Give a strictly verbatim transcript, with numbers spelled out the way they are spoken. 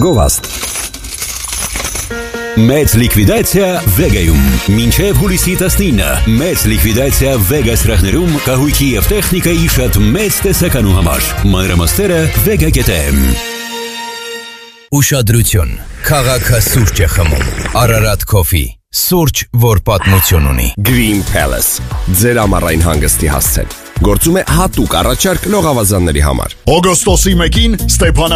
Գովաստ։ Մեծ լիկվիդացիա Վեգայում։ Մինչև հուլիսի տասնինը մեծ լիկվիդացիա Վեգա սրահներում կահույքի և տեխնիկայի շատ մեծ տեսականու համար։ Մանրամասները Vega.am։ Ուշադրություն, քաղաքը սուրճ է խմում։ Ararat Coffee, սուրճ, որ պատմություն ունի։ Green Palace, ձեր ամառային հանգստի հասցեն։ Գործում է հատուկ առաջարկ լողավազանների համար։ Օգոստոսի մեկին Ստեփան